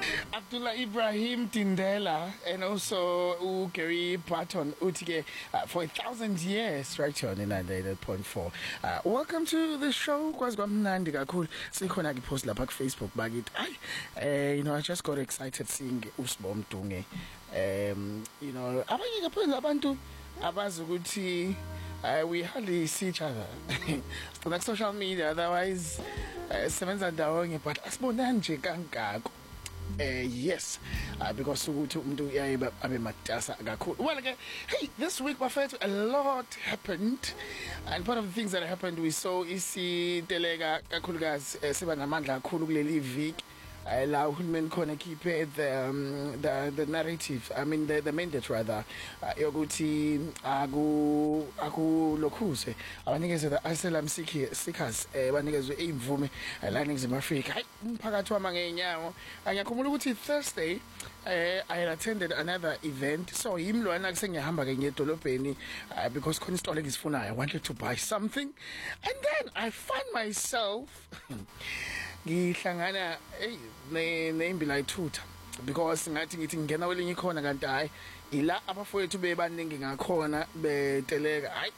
Abdullah Ibrahim Tindela and also Gary Barton Utige for 1,000 years right here on 98.4. Welcome to the show. Kwazkwamnandi kakhulu sikhona ke post lapha ku Facebook bakithi. I just got excited seeing Usbo Mdunge. Abanye kaphandle abantu abazi ukuthi we hardly see each other. Like social media otherwise sebenza ndawonye but asibonani nje kangako. Yes, because ukuthi umuntu uyayiba abe matasa kakhulu. Well, okay, hey, this week a lot happened, and part of the things that happened we saw isiteleka kakhulukazi siba namandla kakhulu kuleli viki. La uhulumeni khona keep the narrative, I mean the mandate rather, yokuthi akulokhuse abanikeze the asylum seekers banikezwe imvume la eNingizimu Afrika. Hayi umphakathi wama ngenyawo angiyakhumbula ukuthi Thursday I had attended another event, so yimlwana kusengiyahamba ke ngedolobheni because khona isitolo engisifunayo. I wanted to buy something and then I find myself ngihlangana neimbila ithutha because ngathi ngithi ngena kwelinye ikhona kanti hayi ila abafowethu bebaningi ngakhona beteleka. Hayi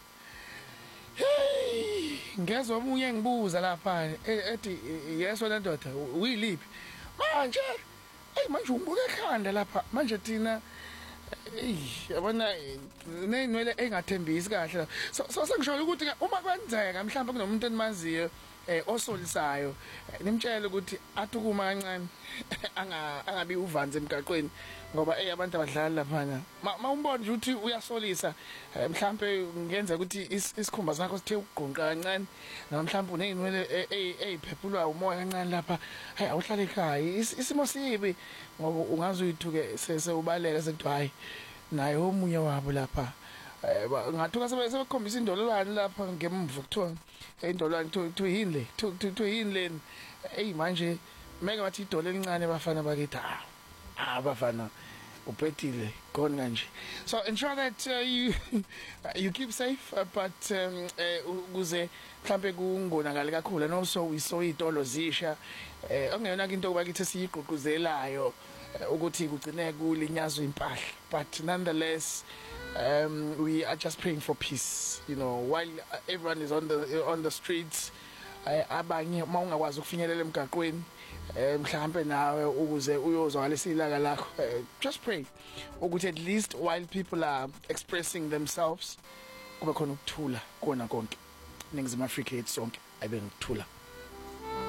hey ngezwe omunye ngibuza lapha ethi yes wena ndoda uyiliphi manje. Manje umbuka ekhanda lapha manje thina yabona nenwele engathembisi kahle so sengisho ukuthi uma kwenzeka mhlawumbe kunomuntu enimaziyo osolisayo nimtshela ukuthi athukuma kancane angabi uvanze emgaqweni ngoba abantu abadlala lapha mawumbona nje ukuthi uyasolisa mhlawumbe ngenza ukuthi isikhumba sakho sithe ukugqonqa kancane noma mhlawumbe uneyinwele eziphephulwa umoya kancane lapha hayi awuhlale ekhaya isimo sibi ngoba ungaze uyithuke sesewubaleka sekuthiwa hayi naye omunye wabo lapha ngathuka sebekhombisa indololwane lapha ngemva kuthiwa indololwane to yini le manje meke wathi idole elincane bafana bakithi abafana upetile gone kanje. So ensure that you keep safe but ukuze mhlambe kungonakali kakhulu. And also we saw idolo zisha ongeyona into bakithi siyigqugquzelayo ukuthi kugcine kulinyazwe impahla, but nonetheless we are just praying for peace, while everyone is on the streets. Abanye mawungakwazi ukufinyelela emgaqweni mhlambe nawe ukuze uyozwakala ilaka lakho, just pray ukuthi at least while people are expressing themselves kube khona ukuthula kona konke. Ningizimu Afrika yethu sonke ayibe nokuthula.